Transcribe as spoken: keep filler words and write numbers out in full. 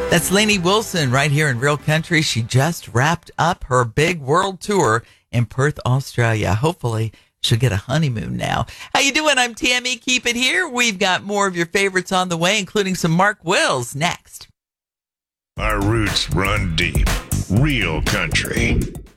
That's Lainey Wilson right here in Real Country. She just wrapped up her big world tour in Perth, Australia. Hopefully she'll get a honeymoon now. How you doing? I'm Tammy. Keep it here. We've got more of your favorites on the way, including some Mark Wills next. Our roots run deep. Real Country.